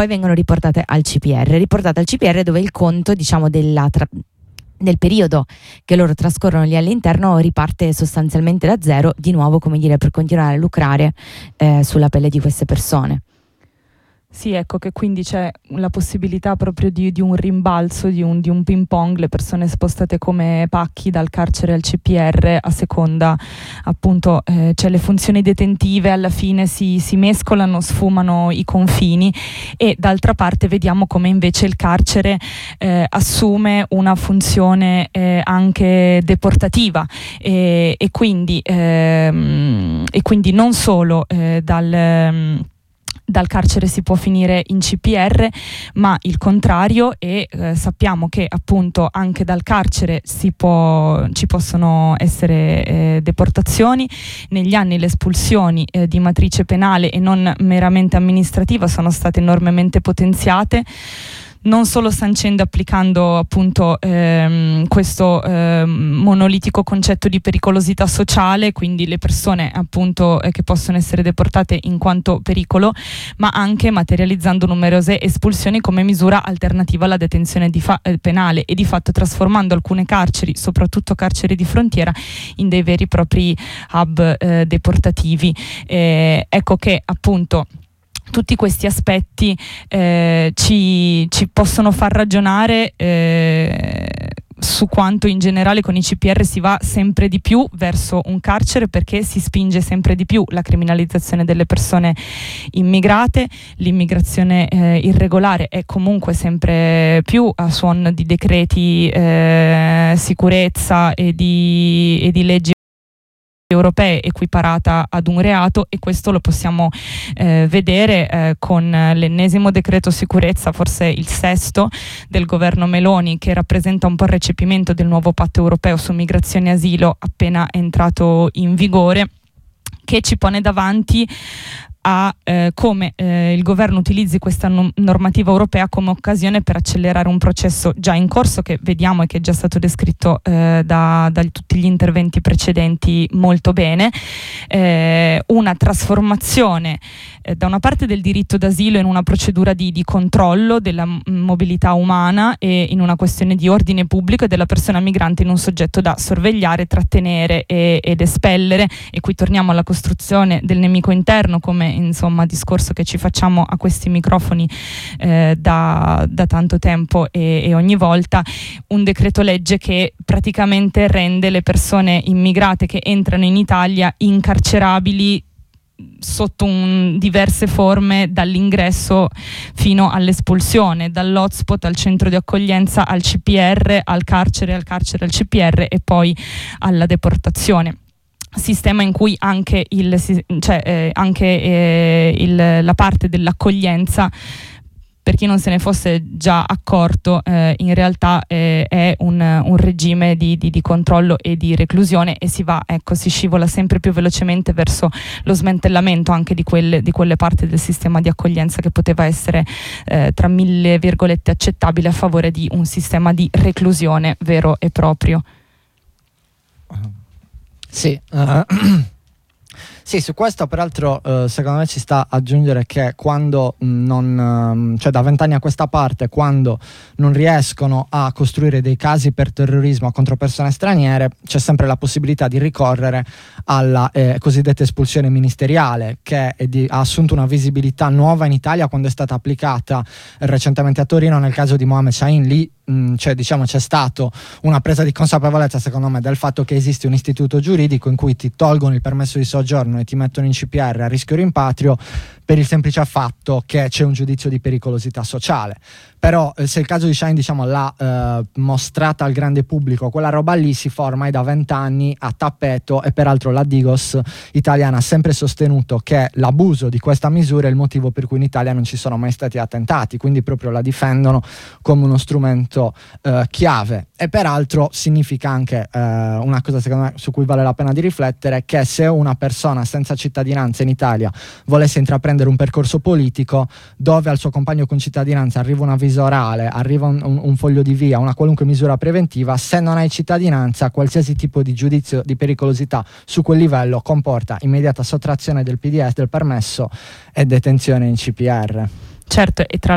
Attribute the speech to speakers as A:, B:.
A: poi vengono riportate al CPR, dove il conto, diciamo, del periodo che loro trascorrono lì all'interno riparte sostanzialmente da zero, di nuovo, come dire, per continuare a lucrare sulla pelle di queste persone.
B: Sì, ecco che quindi c'è la possibilità proprio di un rimbalzo, di un ping pong, le persone spostate come pacchi dal carcere al CPR a seconda, appunto, cioè le funzioni detentive alla fine si mescolano, sfumano i confini, e d'altra parte vediamo come invece il carcere assume una funzione anche deportativa, e quindi non solo dal carcere si può finire in CPR, ma il contrario, e sappiamo che appunto anche dal carcere ci possono essere deportazioni. Negli anni le espulsioni di matrice penale e non meramente amministrativa sono state enormemente potenziate, non solo sancendo e applicando appunto questo monolitico concetto di pericolosità sociale, quindi le persone appunto che possono essere deportate in quanto pericolo, ma anche materializzando numerose espulsioni come misura alternativa alla detenzione penale, e di fatto trasformando alcune carceri, soprattutto carceri di frontiera, in dei veri e propri hub deportativi. Ecco che appunto tutti questi aspetti ci possono far ragionare su quanto in generale con i CPR si va sempre di più verso un carcere, perché si spinge sempre di più la criminalizzazione delle persone immigrate. L'immigrazione irregolare è comunque sempre più a suon di decreti sicurezza e di leggi europee equiparata ad un reato, e questo lo possiamo vedere con l'ennesimo decreto sicurezza, forse il sesto del governo Meloni, che rappresenta un po' il recepimento del nuovo patto europeo su migrazione e asilo appena entrato in vigore, che ci pone davanti a come il governo utilizzi questa normativa europea come occasione per accelerare un processo già in corso, che vediamo e che è già stato descritto da tutti gli interventi precedenti molto bene, una trasformazione da una parte del diritto d'asilo in una procedura di controllo della mobilità umana e in una questione di ordine pubblico, e della persona migrante in un soggetto da sorvegliare, trattenere ed espellere. E qui torniamo alla costruzione del nemico interno, come insomma discorso che ci facciamo a questi microfoni da tanto tempo, e ogni volta un decreto legge che praticamente rende le persone immigrate che entrano in Italia incarcerabili sotto diverse forme, dall'ingresso fino all'espulsione, dall'hotspot al centro di accoglienza, al CPR, al carcere al CPR e poi alla deportazione. Sistema in cui anche la parte dell'accoglienza, per chi non se ne fosse già accorto, in realtà è un regime di controllo e di reclusione, e si scivola sempre più velocemente verso lo smantellamento anche di quelle parti del sistema di accoglienza che poteva essere tra mille virgolette accettabile, a favore di un sistema di reclusione vero e proprio.
C: Sì, sì, su questo peraltro secondo me ci sta aggiungere che quando cioè da 20 anni a questa parte, quando non riescono a costruire dei casi per terrorismo contro persone straniere, c'è sempre la possibilità di ricorrere alla cosiddetta espulsione ministeriale, che ha assunto una visibilità nuova in Italia quando è stata applicata recentemente a Torino nel caso di Mohamed Shahin. Lì c'è stato una presa di consapevolezza, secondo me, del fatto che esiste un istituto giuridico in cui ti tolgono il permesso di soggiorno e ti mettono in CPR a rischio rimpatrio per il semplice fatto che c'è un giudizio di pericolosità sociale. Però se il caso di Shahin l'ha mostrata al grande pubblico, quella roba lì si fa ormai da 20 anni a tappeto, e peraltro la Digos italiana ha sempre sostenuto che l'abuso di questa misura è il motivo per cui in Italia non ci sono mai stati attentati, quindi proprio la difendono come uno strumento chiave. E peraltro significa anche una cosa secondo me su cui vale la pena di riflettere, che se una persona senza cittadinanza in Italia volesse intraprendere un percorso politico dove al suo compagno con cittadinanza arriva una avviso orale, arriva un foglio di via, una qualunque misura preventiva, se non hai cittadinanza qualsiasi tipo di giudizio di pericolosità su quel livello comporta immediata sottrazione del PDS, del permesso, e detenzione in CPR.
B: Certo, e tra